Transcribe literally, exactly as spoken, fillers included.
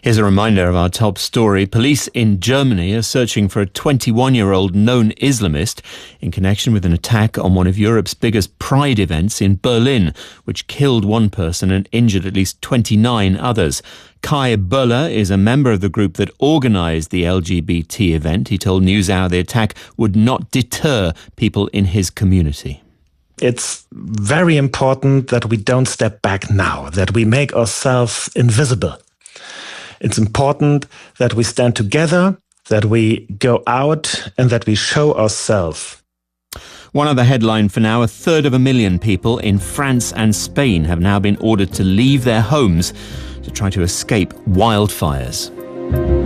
Here's a reminder of our top story. Police in Germany are searching for a twenty-one-year-old known Islamist in connection with an attack on one of Europe's biggest pride events in Berlin, which killed one person and injured at least twenty-nine others. Kai Böller is a member of the group that organised the L G B T event. He told NewsHour the attack would not deter people in his community. It's very important that we don't step back now, that we make ourselves invisible. It's important that we stand together, that we go out and that we show ourselves. One other headline for now: a third of a million people in France and Spain have now been ordered to leave their homes to try to escape wildfires.